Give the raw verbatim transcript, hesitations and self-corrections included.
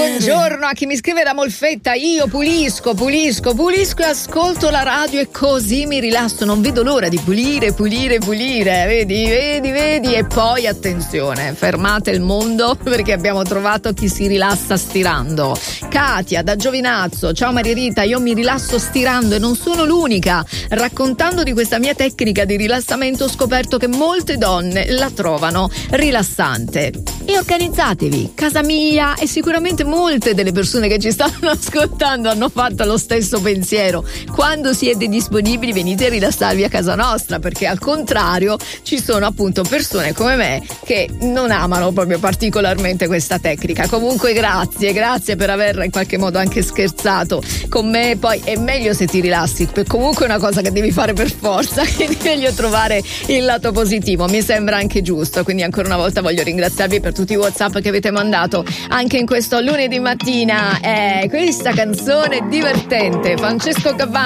Buongiorno a chi mi scrive da Molfetta. Io pulisco, pulisco, pulisco e ascolto la radio e così mi rilasso. Non vedo l'ora di pulire, pulire, pulire. Vedi, vedi, vedi. E poi attenzione, fermate il mondo perché abbiamo trovato chi si rilassa stirando. Katia da Giovinazzo. Ciao Maria Rita, io mi rilasso stirando e non sono l'unica. Raccontando di questa mia tecnica di rilassamento ho scoperto che molte donne la trovano rilassante. E organizzatevi, casa mia, e sicuramente molte delle persone che ci stanno ascoltando hanno fatto lo stesso pensiero. Quando siete disponibili venite a rilassarvi a casa nostra, perché al contrario ci sono appunto persone come me che non amano proprio particolarmente questa tecnica. Comunque grazie, grazie per aver in qualche modo anche scherzato con me. Poi è meglio se ti rilassi, perché comunque è una cosa che devi fare per forza, quindi è meglio trovare il lato positivo, mi sembra anche giusto. Quindi ancora una volta voglio ringraziarvi per tutti i WhatsApp che avete mandato anche in questo lunedì mattina. Eh, questa canzone divertente, Francesco Gabbani.